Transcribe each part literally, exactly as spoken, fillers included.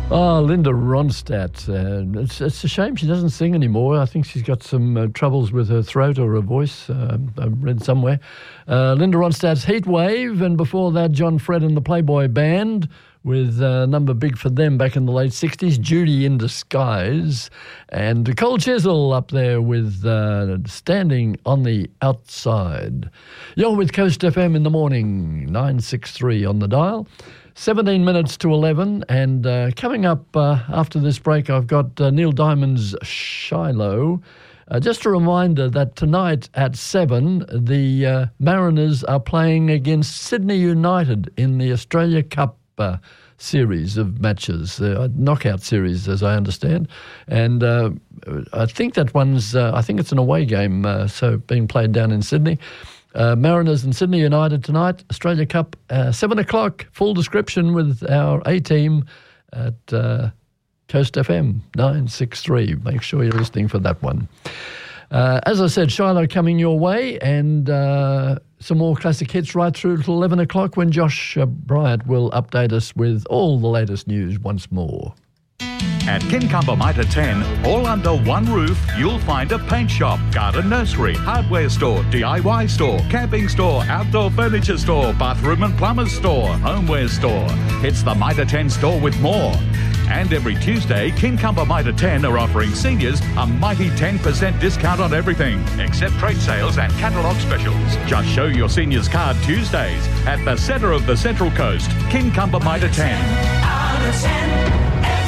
Oh, Linda Ronstadt. Uh, it's, it's a shame she doesn't sing anymore. I think she's got some uh, troubles with her throat or her voice, uh, I've read somewhere. Uh, Linda Ronstadt's Heat Wave, and before that, John Fred and the Playboy Band with a uh, number big for them back in the late sixties, Judy in Disguise. And Cole Chisel up there with uh, Standing on the Outside. You're with Coast F M in the morning, nine six three on the dial. seventeen minutes to eleven, and uh, coming up uh, after this break, I've got uh, Neil Diamond's Shiloh. Uh, just a reminder that tonight at seven, the uh, Mariners are playing against Sydney United in the Australia Cup uh, series of matches, uh, knockout series, as I understand. And uh, I think that one's, uh, I think it's an away game, uh, so being played down in Sydney. Uh, Mariners and Sydney United tonight, Australia Cup, uh, seven o'clock, full description with our A-team at uh, Coast F M, nine six three. Make sure you're listening for that one. Uh, as I said, Shiloh coming your way, and uh, some more classic hits right through till eleven o'clock when Josh uh, Bryant will update us with all the latest news once more. At Kincumber Mitre ten, all under one roof, you'll find a paint shop, garden nursery, hardware store, D I Y store, camping store, outdoor furniture store, bathroom and plumber's store, homeware store. It's the Mitre ten store with more. And every Tuesday, Kincumber Mitre ten are offering seniors a mighty ten percent discount on everything, except trade sales and catalogue specials. Just show your seniors card Tuesdays at the centre of the Central Coast, Kincumber Mitre ten. Out of ten.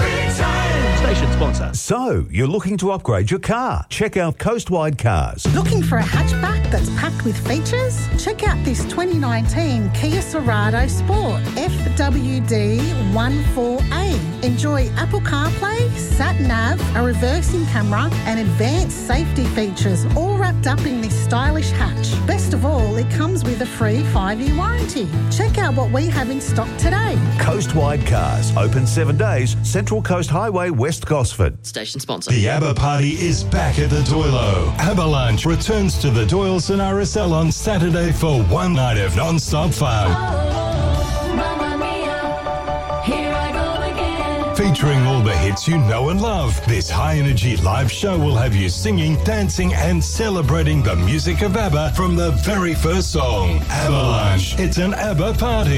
Station sponsor. So, you're looking to upgrade your car? Check out Coastwide Cars. Looking for a hatchback that's packed with features? Check out this twenty nineteen Kia Sorado Sport F W D fourteen A. Enjoy Apple CarPlay, sat-nav, a reversing camera and advanced safety features all wrapped up in this stylish hatch. Best of all, it comes with a free five-year warranty. Check out what we have in stock today. Coastwide Cars. Open seven days. Central Coast Highway, West Gosford. Station sponsor. The ABBA party is back at the Doilo. ABBA Lunch returns to the Doyles and R S L on Saturday for one night of non-stop fun. Oh, Mamma Mia, here I go again. Featuring all the hits you know and love, this high-energy live show will have you singing, dancing and celebrating the music of ABBA from the very first song. ABBA Lunch. It's an ABBA party.